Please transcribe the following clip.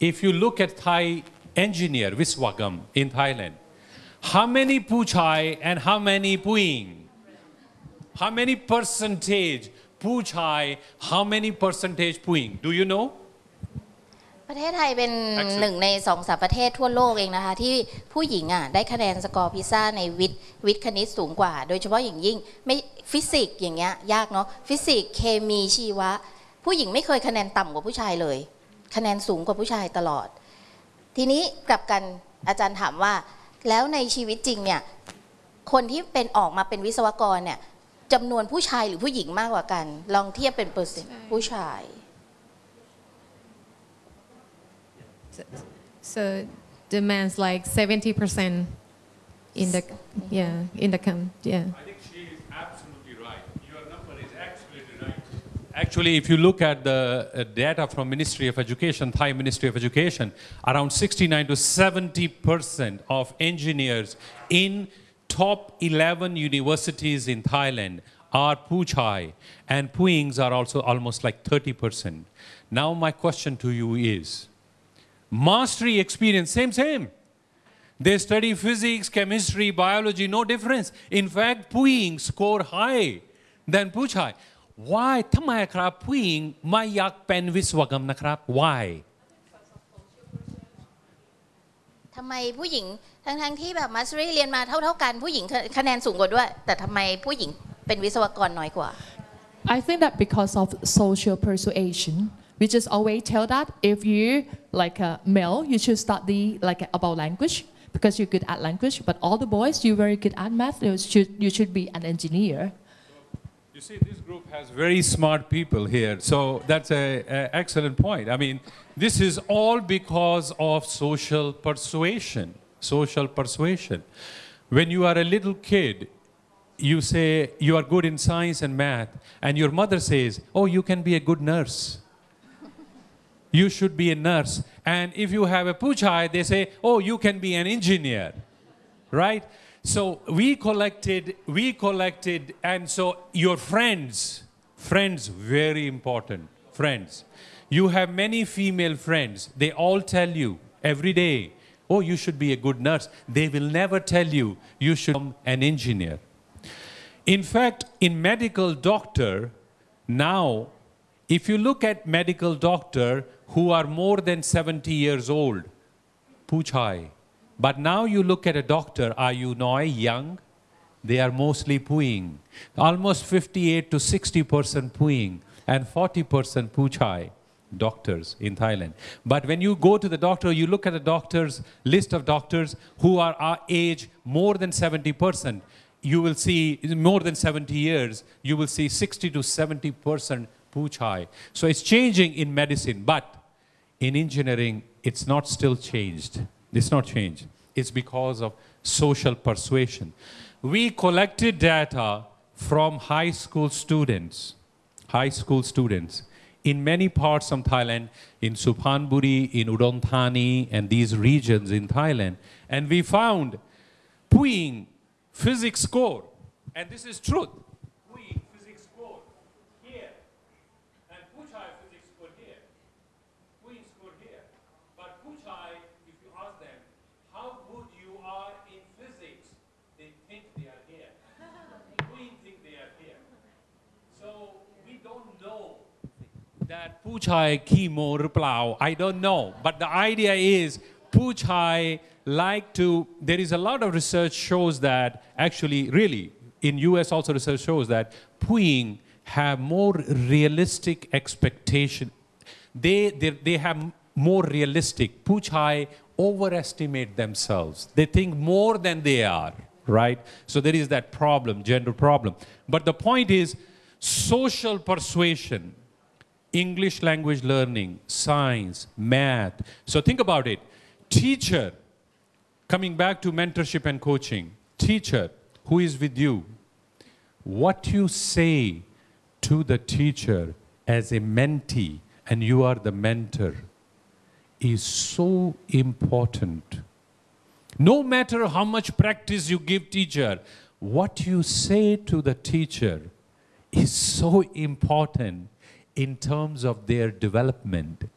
if you look at Thai engineer Viswagam in Thailand, how many Puchai and how many Puing? How many percentage Puchai, how many percentage Puing? Do you know? ประเทศไทยเป็นหนึ่งใน2-3ประเทศทั่วโลกเองนะคะที่ผู้หญิงได้คะแนนสกอร์พิซซ่าในวิทย์คณิตสูงกว่าโดยเฉพาะอย่างยิ่งไม่ฟิสิกส์อย่างเงี้ยยากเนาะฟิสิกส์เคมีชีวะผู้หญิงไม่เคยคะแนนต่ำกว่าผู้ชายเลยคะแนนสูงกว่าผู้ชายตลอดทีนี้กลับกันอาจารย์ถามว่าแล้วในชีวิตจริงเนี่ยคนที่เป็นออกมาเป็นวิศวกรเนี่ยจำนวนผู้ชายหรือผู้หญิงมากกว่ากันลองเทียบเป็นเปอร์เซ็นต์ผู้ชาย So the man's like 70% in the in the yeah. I think she is absolutely right. Your number is absolutely right. Actually, if you look at the data from Ministry of Education, Thai Ministry of Education, around 69 to 70% of engineers in top 11 universities in Thailand are Puchai, and Puings are also almost like 30%. Now my question to you is, mastery experience, same. They study physics, chemistry, biology, no difference. In fact, Puing score high than Puchai. Why? ทำไมครับผู้หญิงไม่อยากเป็นวิศวกรรมนะครับ Why? ทำไมผู้หญิงทั้งที่แบบมาสเตอรี่เรียนมาเท่ากันผู้หญิงคะแนนสูงกว่าด้วยแต่ทำไมผู้หญิงเป็นวิศวกรน้อยกว่า I think that because of social persuasion, we just always tell that if you like a male, you should study like about language because you're good at language. But all the boys, you're very good at math. You should be an engineer. You see, this group has very smart people here, so that's an excellent point. I mean, this is all because of social persuasion. Social persuasion. When you are a little kid, you say you are good in science and math, and your mother says, oh, you can be a good nurse. You should be a nurse. And if you have a Puchai, they say, oh, you can be an engineer, right? So we collected, and so your friends, very important, friends. You have many female friends. They all tell you every day, oh, you should be a good nurse. They will never tell you, you should become an engineer. In fact, in medical doctor, now, if you look at medical doctor who are more than 70 years old, Puchai. But now you look at a doctor, are you young? They are mostly Puing. Almost 58 to 60% Puing and 40% Puchai doctors in Thailand. But when you go to the doctor, you look at the doctors, list of doctors who are our age more than 70%. You will see more than 70 years, you will see 60 to 70% Puchai. So it's changing in medicine, but in engineering, it's not still changed. It's not changed. It's because of social persuasion. We collected data from high school students in many parts of Thailand, in Suphanburi, in Udon Thani, and these regions in Thailand. And we found Puing physics score, and this is truth. Puing physics score here, and Puchai physics score here. Puing score here. But Puchai, if you ask them, how good you are in physics, they think they are here. Puing think they are here. So we don't know that Puchai chemo หรือเปล่า I don't know. But the idea is Puchai like to, there is a lot of research shows that actually really in US also research shows that Puing have more realistic expectation. They have more realistic. Puchai overestimate themselves. They think more than they are, right? So there is that problem, gender problem. But the point is social persuasion, English language learning, science, math. So think about it. Teacher, coming back to mentorship and coaching, teacher who is with you, what you say to the teacher as a mentee and you are the mentor is so important. No matter how much practice you give teacher, what you say to the teacher is so important in terms of their development.